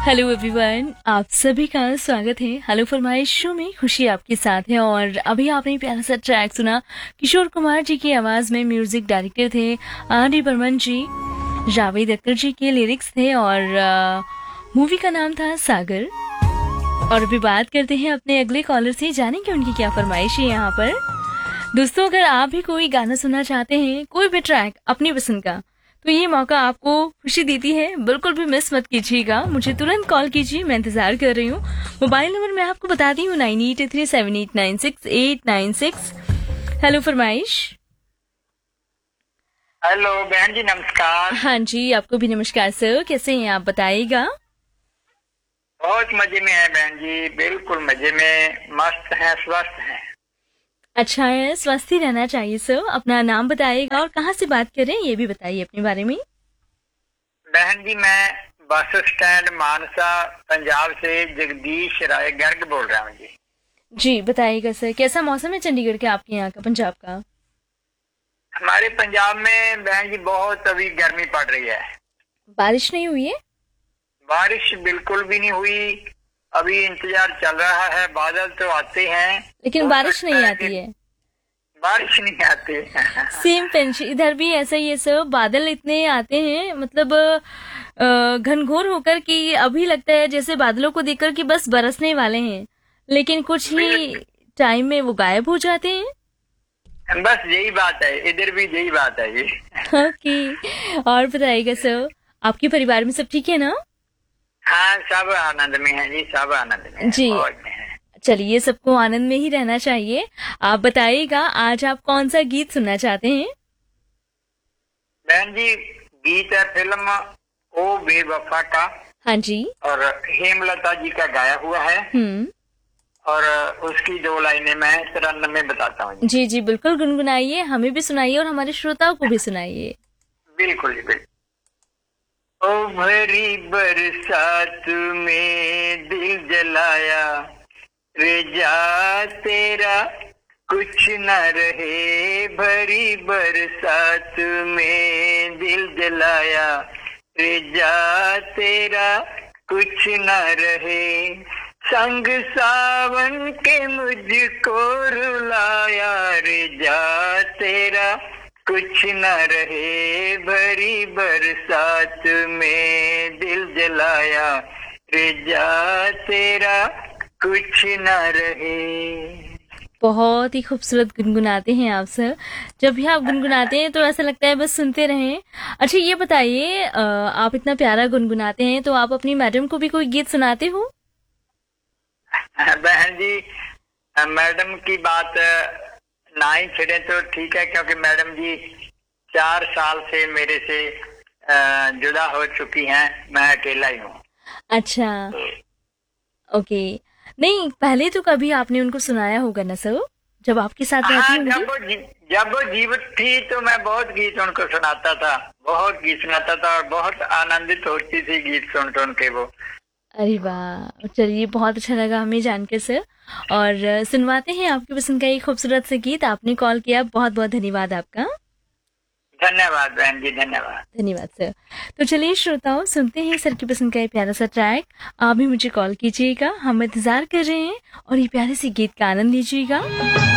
Hello everyone, आप सभी का स्वागत है हेलो फरमाइश शो में। खुशी आपके साथ है और अभी आपने प्यारा सा ट्रैक सुना किशोर कुमार जी की आवाज में। म्यूजिक डायरेक्टर थे आर.डी. बर्मन जी, जावेद अख्तर जी के लिरिक्स थे और मूवी का नाम था सागर। और अभी बात करते हैं अपने अगले कॉलर से, जानेंगे उनकी क्या फरमाइश है यहाँ पर। दोस्तों, अगर आप भी कोई गाना सुनना चाहते हैं, कोई भी ट्रैक अपनी पसंद का, तो ये मौका आपको खुशी देती है, बिल्कुल भी मिस मत कीजिएगा। मुझे तुरंत कॉल कीजिए, मैं इंतजार कर रही हूँ। मोबाइल नंबर मैं आपको बताती हूँ 9883789686। हेलो फरमाइश। हेलो बहन जी, नमस्कार। हाँ जी, आपको भी नमस्कार सर, कैसे हैं आप बताइएगा। बहुत मजे में है बहन जी, बिल्कुल मजे में, मस्त हैं, स्वस्थ हैं। अच्छा है, स्वस्थ ही रहना चाहिए सर। अपना नाम बताइएगा और कहाँ से बात कर रहे हैं ये भी बताइए अपने बारे में। बहन जी, मैं बस स्टैंड मानसा पंजाब से जगदीश राय गर्ग बोल रहा हूँ जी। जी बताइएगा सर, कैसा मौसम है चंडीगढ़ के, आपके यहाँ का, पंजाब का। हमारे पंजाब में बहन जी बहुत अभी गर्मी पड़ रही है। बारिश नहीं हुई है? बारिश बिल्कुल भी नहीं हुई, अभी इंतजार चल रहा है। बादल तो आते हैं लेकिन बारिश नहीं आती है। बारिश नहीं आती सेम पिंच इधर भी ऐसा ही है सर, बादल इतने आते हैं, मतलब घनघोर होकर कि अभी लगता है जैसे बादलों को देखकर कि बस बरसने वाले हैं, लेकिन कुछ ही टाइम में वो गायब हो जाते हैं। बस यही बात है, इधर भी यही बात है ये। ओके, और बताइएगा सर, आपके परिवार में सब ठीक है ना? हाँ, सब आनंद में है जी, सब आनंद में है, जी। मौज में है। चलिए, सबको आनंद में ही रहना चाहिए। आप बताइएगा आज आप कौन सा गीत सुनना चाहते हैं? बहन जी, गीत है फिल्म ओ बेवफा का। हाँ जी। और हेमलता जी का गाया हुआ है। और उसकी 2 लाइनें मैं तरन्नुम में बताता हूँ। जी जी, बिल्कुल गुनगुनाइए, हमें भी सुनाइए और हमारे श्रोताओं को भी सुनाइए। बिल्कुल जी, बिल्कुल। ओ भरी बरसात में दिल जलाया, रेजा तेरा कुछ न रहे। भरी बरसात में दिल जलाया, रेजा तेरा कुछ न रहे। संग सावन के मुझको रुलाया, रेजा तेरा कुछ न रहे। भरी बरसात में दिल जलाया, रेजा तेरा कुछ न रहे। बहुत ही खूबसूरत गुनगुनाते हैं आप सर। जब भी आप गुनगुनाते हैं तो ऐसा लगता है बस सुनते रहें। अच्छा ये बताइए, आप इतना प्यारा गुनगुनाते हैं तो आप अपनी मैडम को भी कोई गीत सुनाते हो? बहन जी, मैडम की बात ना ही छेड़े तो ठीक है, क्योंकि मैडम जी 4 साल से मेरे से जुदा हो चुकी हैं, मैं अकेला ही हूँ। अच्छा, ओके। नहीं, पहले तो कभी आपने उनको सुनाया होगा ना सर, जब आपके साथ रहती होंगी। जब वो जीवित थी तो मैं बहुत गीत उनको सुनाता था, बहुत गीत सुनाता था और बहुत आनंदित होती थी गीत सुन सुन के वो। अरे वाह, चलिए बहुत अच्छा लगा हमें जानकर सर। और सुनवाते हैं आपकी पसंद का एक खूबसूरत सा गीत। आपने कॉल किया, बहुत बहुत धन्यवाद आपका। धन्यवाद बहन जी, धन्यवाद। धन्यवाद सर। तो चलिए श्रोताओं, सुनते हैं सर की पसंद का ये प्यारा सा ट्रैक। आप भी मुझे कॉल कीजिएगा, हम इंतजार कर रहे हैं और ये प्यारे से गीत का आनंद लीजिएगा।